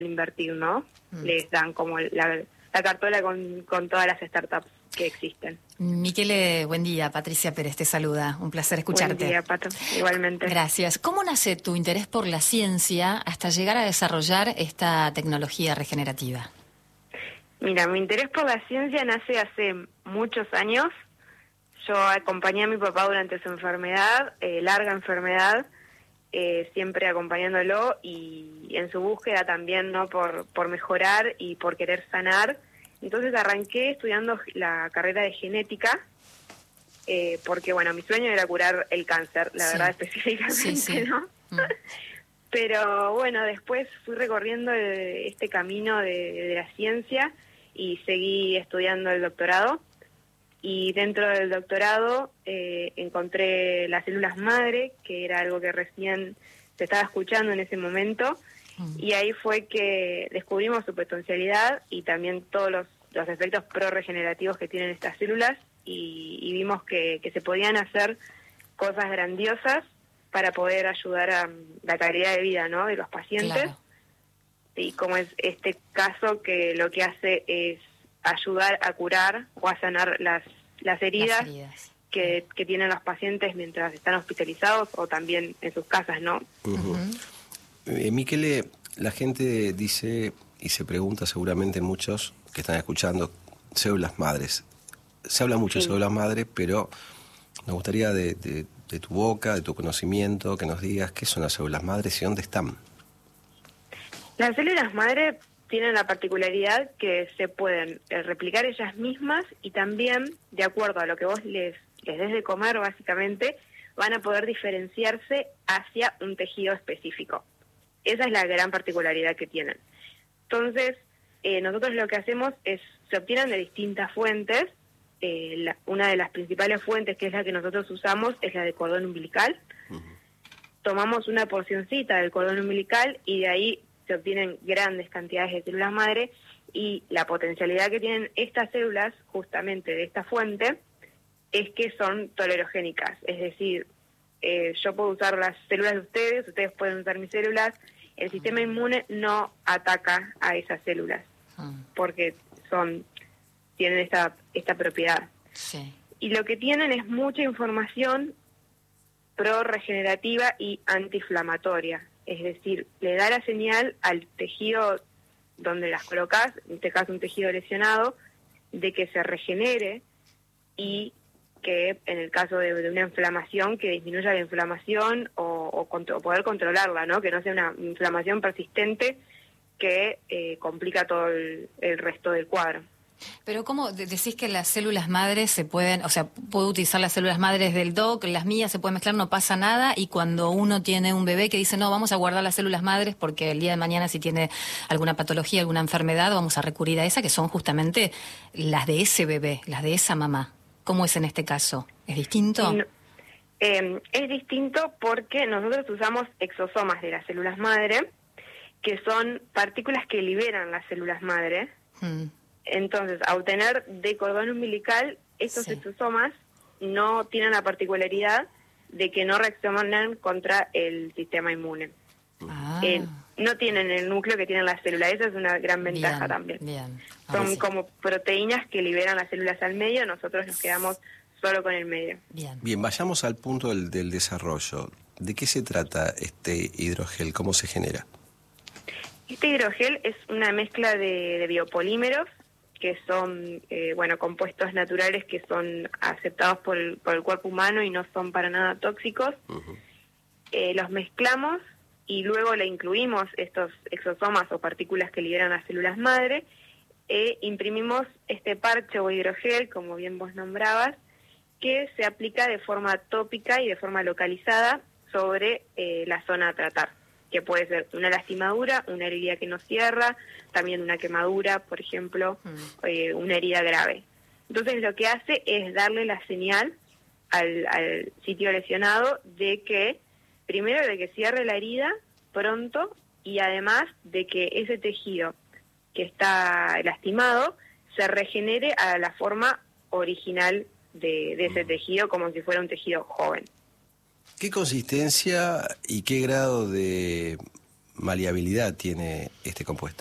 invertir, ¿no? Les dan como la cartola con todas las startups que existen. Miquele, buen día. Patricia Pérez te saluda. Un placer escucharte. Buen día, Pato. Igualmente. Gracias. ¿Cómo nace tu interés por la ciencia hasta llegar a desarrollar esta tecnología regenerativa? Mira, mi interés por la ciencia nace hace muchos años. Yo acompañé a mi papá durante su enfermedad, larga enfermedad, siempre acompañándolo y en su búsqueda también, ¿no? por mejorar y por querer sanar. Entonces arranqué estudiando la carrera de genética, porque bueno, mi sueño era curar el cáncer, la verdad específicamente, ¿no? Pero bueno, después fui recorriendo este camino de la ciencia y seguí estudiando el doctorado. Y dentro del doctorado encontré las células madre, que era algo que recién se estaba escuchando en ese momento, y ahí fue que descubrimos su potencialidad y también todos los efectos pro-regenerativos que tienen estas células, y vimos que se podían hacer cosas grandiosas para poder ayudar a la calidad de vida, ¿no? de los pacientes. Claro. Y como es este caso que lo que hace es ayudar a curar o a sanar las heridas que tienen los pacientes mientras están hospitalizados o también en sus casas, ¿no? Miquele, la gente dice y se pregunta seguramente muchos que están escuchando, células madres. Se habla mucho de células madres, pero me gustaría de tu boca, de tu conocimiento, que nos digas qué son las células madres y dónde están. Las células madre tienen la particularidad que se pueden replicar ellas mismas y también, de acuerdo a lo que vos les des de comer, básicamente, van a poder diferenciarse hacia un tejido específico. Esa es la gran particularidad que tienen. Entonces, nosotros lo que hacemos es, se obtienen de distintas fuentes. Una de las principales fuentes, que es la que nosotros usamos, es la de cordón umbilical. Tomamos una porcioncita del cordón umbilical y de ahí se obtienen grandes cantidades de células madre, y la potencialidad que tienen estas células, justamente de esta fuente, es que son tolerogénicas. Es decir, yo puedo usar las células de ustedes pueden usar mis células, el sistema inmune no ataca a esas células, porque tienen esta propiedad. Sí. Y lo que tienen es mucha información pro-regenerativa y antiinflamatoria. Es decir, le da la señal al tejido donde las colocas, en este caso un tejido lesionado, de que se regenere, y que en el caso de una inflamación, que disminuya la inflamación o poder controlarla, ¿no? Que no sea una inflamación persistente que complica todo el resto del cuadro. Pero ¿cómo decís que las células madres se pueden, o sea, puedo utilizar las células madres del doc, las mías se pueden mezclar, no pasa nada, y cuando uno tiene un bebé que dice, no, vamos a guardar las células madres porque el día de mañana si tiene alguna patología, alguna enfermedad, vamos a recurrir a esa, que son justamente las de ese bebé, las de esa mamá? ¿Cómo es en este caso? ¿Es distinto? No, es distinto porque nosotros usamos exosomas de las células madre, que son partículas que liberan las células madre. Entonces, a obtener de cordón umbilical, estos exosomas no tienen la particularidad de que no reaccionan contra el sistema inmune. No tienen el núcleo que tienen las células. Esa es una gran ventaja también. Son como proteínas que liberan las células al medio, nosotros nos quedamos solo con el medio. Bien, vayamos al punto del desarrollo. ¿De qué se trata este hidrogel? ¿Cómo se genera? Este hidrogel es una mezcla de biopolímeros, que son compuestos naturales que son aceptados por el cuerpo humano y no son para nada tóxicos. Los mezclamos y luego le incluimos estos exosomas o partículas que liberan las células madre, imprimimos este parche o hidrogel, como bien vos nombrabas, que se aplica de forma tópica y de forma localizada sobre la zona a tratar, que puede ser una lastimadura, una herida que no cierra, también una quemadura, por ejemplo, una herida grave. Entonces lo que hace es darle la señal al sitio lesionado de que, primero, de que cierre la herida pronto, y además de que ese tejido que está lastimado se regenere a la forma original de ese tejido, como si fuera un tejido joven. ¿Qué consistencia y qué grado de maleabilidad tiene este compuesto?